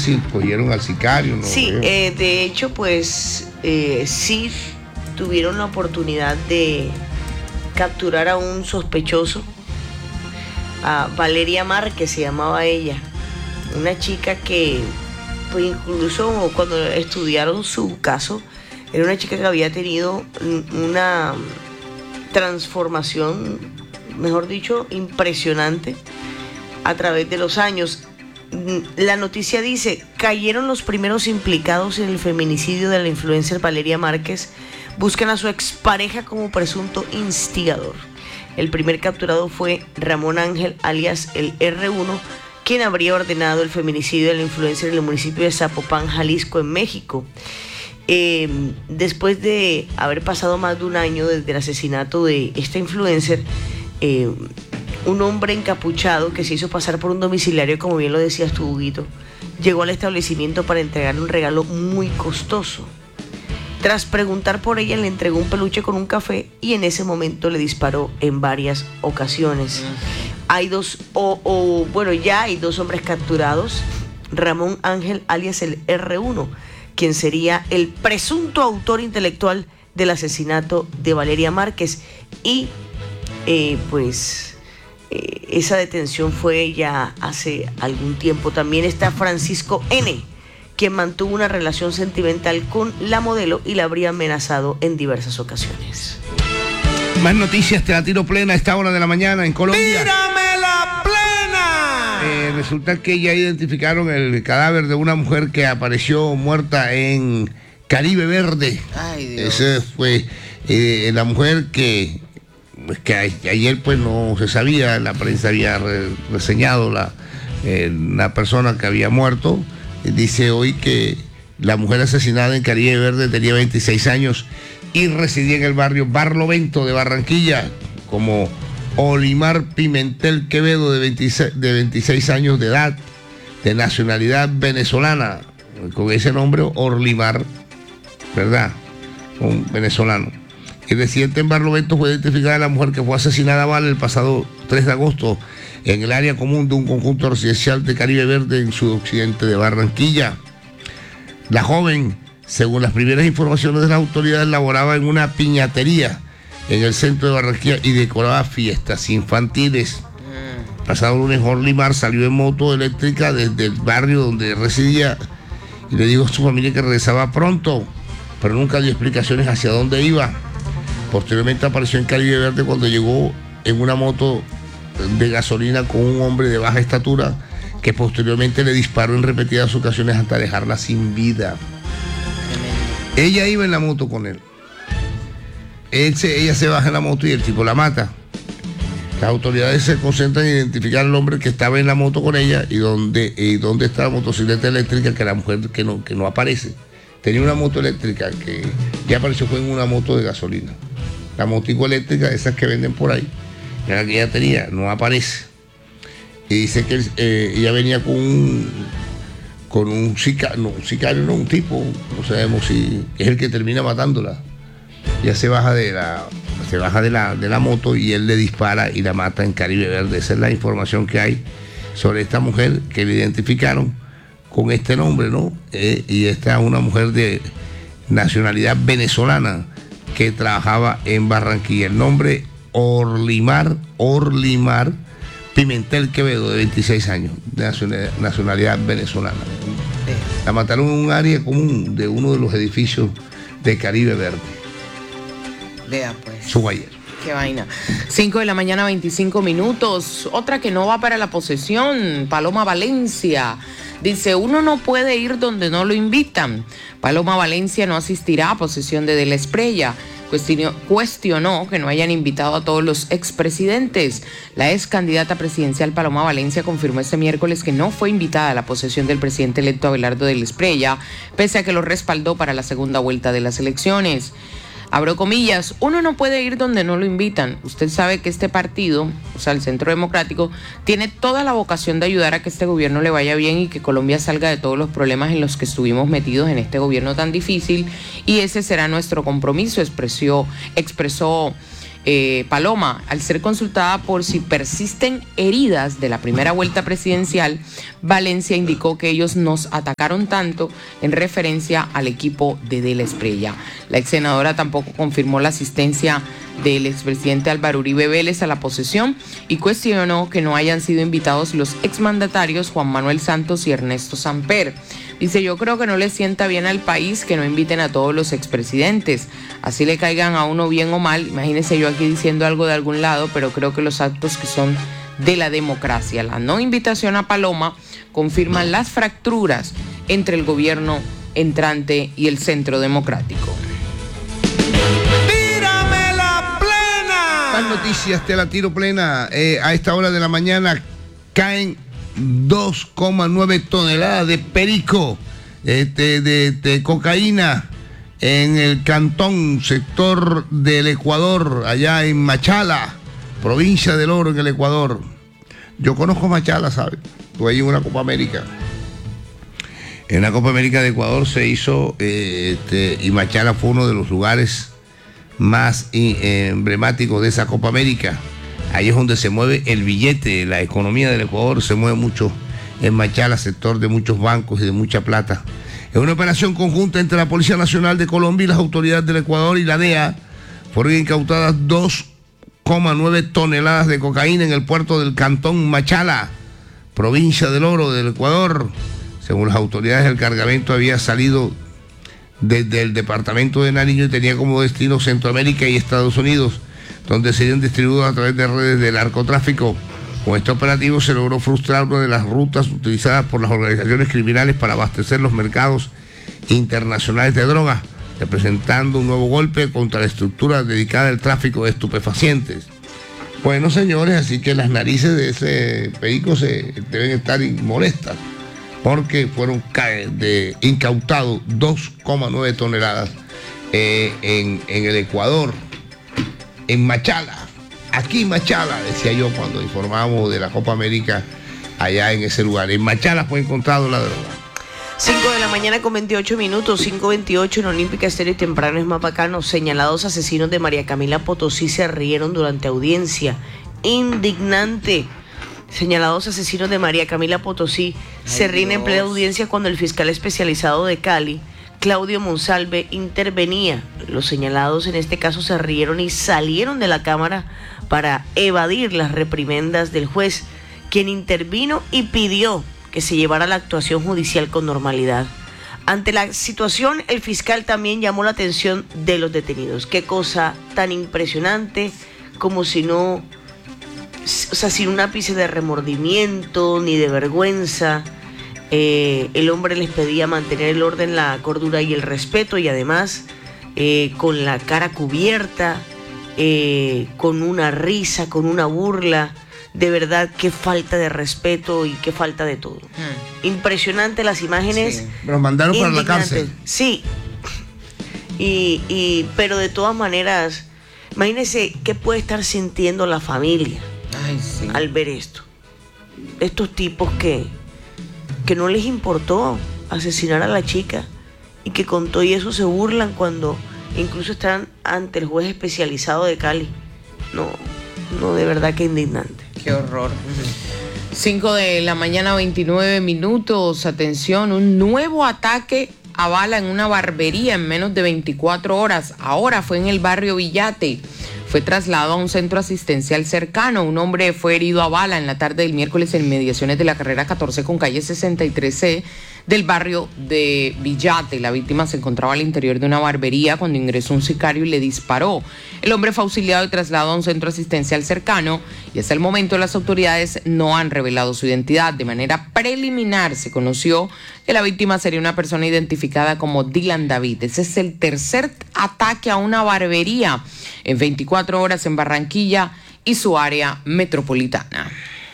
si cogieron al sicario, ¿no? Sí, de hecho, pues sí tuvieron la oportunidad de capturar a un sospechoso, a Valeria Márquez se llamaba ella, una chica que, pues incluso cuando estudiaron su caso, era una chica que había tenido una transformación, mejor dicho, impresionante a través de los años. La noticia dice: cayeron los primeros implicados en el feminicidio de la influencer Valeria Márquez. Buscan a su expareja como presunto instigador. El primer capturado fue Ramón Ángel, alias el R1, quien habría ordenado el feminicidio de la influencer en el municipio de Zapopan, Jalisco, en México. Después de haber pasado más de un año desde el asesinato de esta influencer, un hombre encapuchado que se hizo pasar por un domiciliario, como bien lo decías tú, Huguito, llegó al establecimiento para entregarle un regalo muy costoso. Tras preguntar por ella, le entregó un peluche con un café y en ese momento le disparó en varias ocasiones. Hay ya hay dos hombres capturados: Ramón Ángel, alias el R1, quien sería el presunto autor intelectual del asesinato de Valeria Márquez, y esa detención fue ya hace algún tiempo. También está Francisco N., quien mantuvo una relación sentimental con la modelo y la habría amenazado en diversas ocasiones. Más noticias, te la tiro plena a esta hora de la mañana en Colombia. ¡Tírame la plena! Resulta que ya identificaron el cadáver de una mujer que apareció muerta en Caribe Verde. Ay, Dios. Esa fue la mujer que ayer pues no se sabía, la prensa había reseñado la persona que había muerto. Dice hoy que la mujer asesinada en Caribe Verde tenía 26 años y residía en el barrio Barlovento de Barranquilla, como Olimar Pimentel Quevedo, de 26 años de edad, de nacionalidad venezolana, con ese nombre, Orlimar, ¿verdad? Un venezolano. El residente en Barlovento fue identificada la mujer que fue asesinada a bala el pasado 3 de agosto en el área común de un conjunto residencial de Caribe Verde en sudoccidente de Barranquilla. La joven, según las primeras informaciones de las autoridades, laboraba en una piñatería en el centro de Barranquilla y decoraba fiestas infantiles. Pasado lunes, Orlimar salió en moto eléctrica desde el barrio donde residía y le dijo a su familia que regresaba pronto, pero nunca dio explicaciones hacia dónde iba. Posteriormente apareció en Caribe Verde cuando llegó en una moto de gasolina con un hombre de baja estatura que posteriormente le disparó en repetidas ocasiones hasta dejarla sin vida. Ella iba en la moto con él. Ella se baja en la moto y el tipo la mata. Las autoridades se concentran en identificar al hombre que estaba en la moto con ella y dónde está la motocicleta eléctrica, que la mujer que no aparece. Tenía una moto eléctrica que ya apareció, fue en una moto de gasolina. La motico eléctrica, esas que venden por ahí, la que ella tenía, no aparece. Y dice que ella venía con un sicario, un tipo, no sabemos si es el que termina matándola. Ella se baja de la moto y él le dispara y la mata en Caribe Verde. Esa es la información que hay sobre esta mujer que le identificaron con este nombre, ¿no? Y esta es una mujer de nacionalidad venezolana que trabajaba en Barranquilla. El nombre Orlimar Pimentel Quevedo, de 26 años, de nacionalidad venezolana. La mataron en un área común de uno de los edificios de Caribe Verde. Vea pues. Su ayer. Qué vaina. 5 de la mañana, 25 minutos. Otra que no va para la posesión, Paloma Valencia. Dice, uno no puede ir donde no lo invitan. Paloma Valencia no asistirá a posesión de la Espriella. Cuestionó que no hayan invitado a todos los expresidentes. La ex candidata presidencial Paloma Valencia confirmó este miércoles que no fue invitada a la posesión del presidente electo Abelardo de la Espriella, pese a que lo respaldó para la segunda vuelta de las elecciones. Abro comillas, uno no puede ir donde no lo invitan. Usted sabe que este partido, o sea, el Centro Democrático, tiene toda la vocación de ayudar a que este gobierno le vaya bien y que Colombia salga de todos los problemas en los que estuvimos metidos en este gobierno tan difícil, y ese será nuestro compromiso, expresó Paloma, al ser consultada por si persisten heridas de la primera vuelta presidencial, Valencia indicó que ellos nos atacaron tanto en referencia al equipo de De la Espriella. La ex senadora tampoco confirmó la asistencia del expresidente Álvaro Uribe Vélez a la posesión y cuestionó que no hayan sido invitados los exmandatarios Juan Manuel Santos y Ernesto Samper. Dice, yo creo que no le sienta bien al país que no inviten a todos los expresidentes, así le caigan a uno bien o mal. Imagínense yo aquí diciendo algo de algún lado, pero creo que los actos que son de la democracia, la no invitación a Paloma, confirman las fracturas entre el gobierno entrante y el centro democrático. ¡Tírame la plena! Más noticias, te la tiro plena. A esta hora de la mañana caen 2,9 toneladas de perico, de cocaína en el cantón, sector del Ecuador, allá en Machala, provincia del Oro, en el Ecuador. Yo conozco Machala, ¿sabes? Estuve ahí en una Copa América. En la Copa América de Ecuador se hizo, y Machala fue uno de los lugares más emblemáticos de esa Copa América. Ahí es donde se mueve el billete, la economía del Ecuador se mueve mucho en Machala, sector de muchos bancos y de mucha plata. En una operación conjunta entre la Policía Nacional de Colombia y las autoridades del Ecuador y la DEA, fueron incautadas 2,9 toneladas de cocaína en el puerto del cantón Machala, provincia del Oro del Ecuador. Según las autoridades, el cargamento había salido desde el departamento de Nariño y tenía como destino Centroamérica y Estados Unidos, donde serían distribuidos a través de redes de narcotráfico. Con este operativo se logró frustrar una de las rutas utilizadas por las organizaciones criminales para abastecer los mercados internacionales de drogas, representando un nuevo golpe contra la estructura dedicada al tráfico de estupefacientes. Bueno, señores, así que las narices de ese perico deben estar molestas, porque fueron incautados 2,9 toneladas en el Ecuador. En Machala, aquí Machala, decía yo cuando informábamos de la Copa América allá en ese lugar. En Machala fue encontrado la droga. 5 de la mañana con 28 minutos, 5:28 en Olímpica Estéreo y temprano es más bacano. Señalados asesinos de María Camila Potosí se rieron durante audiencia. Indignante. Señalados asesinos de María Camila Potosí se ríen en plena audiencia cuando el fiscal especializado de Cali, Claudio Monsalve, intervenía. Los señalados en este caso se rieron y salieron de la cámara para evadir las reprimendas del juez, quien intervino y pidió que se llevara la actuación judicial con normalidad. Ante la situación, el fiscal también llamó la atención de los detenidos. Qué cosa tan impresionante, como si no, sin un ápice de remordimiento ni de vergüenza. El hombre les pedía mantener el orden, la cordura y el respeto, y además con la cara cubierta, con una risa, con una burla. De verdad, qué falta de respeto y qué falta de todo. Impresionante las imágenes. Sí. Los mandaron para la cárcel. Sí. Pero de todas maneras, imagínense qué puede estar sintiendo la familia al ver esto. Estos tipos que no les importó asesinar a la chica y que con todo y eso se burlan cuando incluso están ante el juez especializado de Cali. No, de verdad que indignante. Qué horror. 5 de la mañana, 29 minutos. Atención, un nuevo ataque a bala en una barbería en menos de 24 horas. Ahora fue en el barrio Villate. Fue trasladado a un centro asistencial cercano. Un hombre fue herido a bala en la tarde del miércoles en inmediaciones de la carrera 14 con calle 63C del barrio de Villate. La víctima se encontraba al interior de una barbería cuando ingresó un sicario y le disparó. El hombre fue auxiliado y trasladado a un centro asistencial cercano y hasta el momento las autoridades no han revelado su identidad. De manera preliminar se conoció que la víctima sería una persona identificada como Dylan David. Ese es el tercer ataque a una barbería en 24 horas en Barranquilla y su área metropolitana.